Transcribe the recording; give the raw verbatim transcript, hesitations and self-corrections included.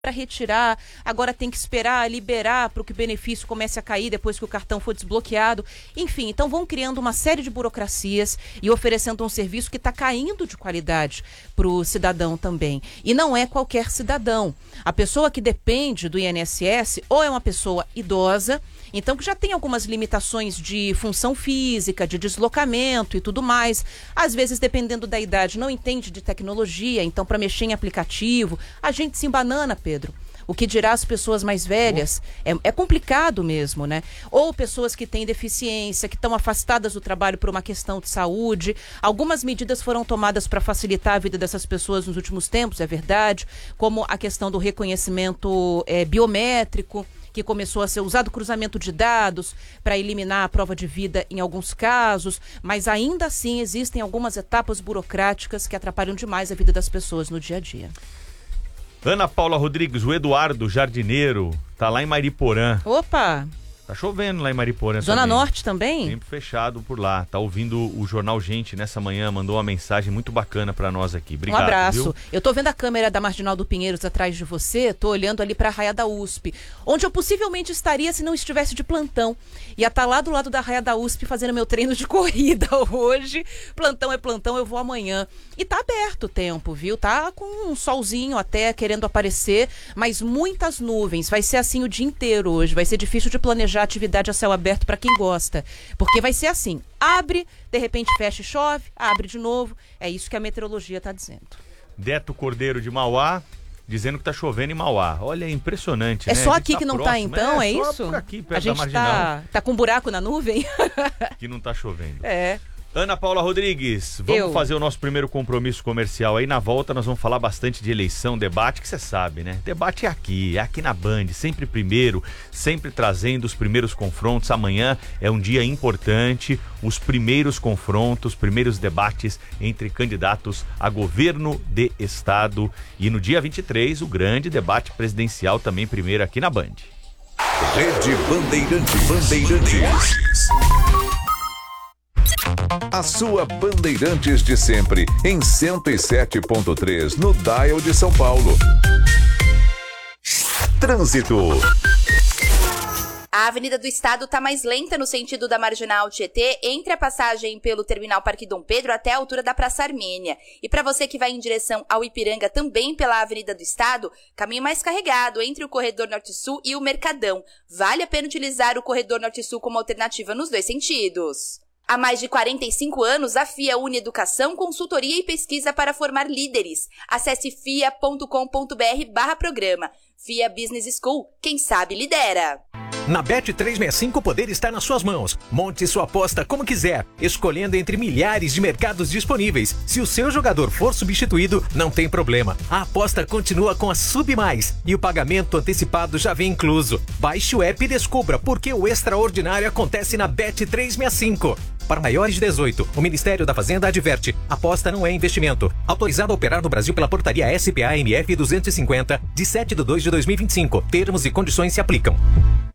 para retirar, agora tem que esperar liberar para que o benefício comece a cair depois que o cartão for desbloqueado. Enfim, então vão criando uma série de burocracias e oferecendo um serviço que está caindo de qualidade para o cidadão também. E não é qualquer cidadão. A pessoa que depende do I N S S ou é uma pessoa idosa, então que já tem algumas limitações de função física, de deslocamento e tudo mais. Às vezes, dependendo da idade, não entende de tecnologia, então para mexer em aplicativo, a gente se embanana, Pedro. O que dirá as pessoas mais velhas, é, é complicado mesmo, né? Ou pessoas que têm deficiência, que estão afastadas do trabalho por uma questão de saúde. Algumas medidas foram tomadas para facilitar a vida dessas pessoas nos últimos tempos, é verdade, como a questão do reconhecimento é, biométrico, que começou a ser usado, cruzamento de dados para eliminar a prova de vida em alguns casos, mas ainda assim existem algumas etapas burocráticas que atrapalham demais a vida das pessoas no dia a dia. Ana Paula Rodrigues, o Eduardo Jardineiro, tá lá em Mariporã. Opa! Tá chovendo lá em Mariporã. Zona também. Norte também? Tempo fechado por lá. Tá ouvindo o Jornal Gente nessa manhã, mandou uma mensagem muito bacana pra nós aqui. Obrigado, um abraço. Viu? Eu tô vendo a câmera da Marginal do Pinheiros atrás de você, tô olhando ali pra Raia da U S P, onde eu possivelmente estaria se não estivesse de plantão. Ia estar lá do lado da Raia da U S P fazendo meu treino de corrida hoje. Plantão é plantão, eu vou amanhã. E tá aberto o tempo, viu? Tá com um solzinho até querendo aparecer, mas muitas nuvens. Vai ser assim o dia inteiro hoje. Vai ser difícil de planejar atividade a céu aberto para quem gosta, porque vai ser assim, abre, de repente fecha e chove, abre de novo, é isso que a meteorologia está dizendo. Deto Cordeiro de Mauá, dizendo que tá chovendo em Mauá. Olha, é impressionante, É né? só aqui tá que não próximo. tá então, é, é isso? Só por aqui, perto a gente da Marginal, tá, tá com um buraco na nuvem? que não tá chovendo. É. Ana Paula Rodrigues, vamos Eu. fazer o nosso primeiro compromisso comercial aí. Na volta nós vamos falar bastante de eleição, debate, que você sabe, né? Debate é aqui, é aqui na Band, sempre primeiro, sempre trazendo os primeiros confrontos. Amanhã é um dia importante, os primeiros confrontos, primeiros debates entre candidatos a governo de estado. E no dia vinte e três, o grande debate presidencial também primeiro aqui na Band. Rede Bandeirantes. Bandeirantes. A sua Bandeirantes de sempre, em cento e sete ponto três, no Dial de São Paulo. Trânsito. A Avenida do Estado está mais lenta no sentido da Marginal Tietê, entre a passagem pelo Terminal Parque Dom Pedro até a altura da Praça Armênia. E para você que vai em direção ao Ipiranga, também pela Avenida do Estado, caminho mais carregado entre o Corredor Norte-Sul e o Mercadão. Vale a pena utilizar o Corredor Norte-Sul como alternativa nos dois sentidos. Há mais de quarenta e cinco anos, a F I A une educação, consultoria e pesquisa para formar líderes. Acesse fia ponto com ponto br barra programa. F I A Business School, quem sabe lidera. Na Bet trezentos e sessenta e cinco o poder está nas suas mãos. Monte sua aposta como quiser, escolhendo entre milhares de mercados disponíveis. Se o seu jogador for substituído, não tem problema. A aposta continua com a Sub Mais e o pagamento antecipado já vem incluso. Baixe o app e descubra por que o extraordinário acontece na Bet trezentos e sessenta e cinco. Para maiores de dezoito, o Ministério da Fazenda adverte: aposta não é investimento. Autorizado a operar no Brasil pela portaria S P A M F duzentos e cinquenta, de sete de dois de dois mil e vinte e cinco. Termos e condições se aplicam.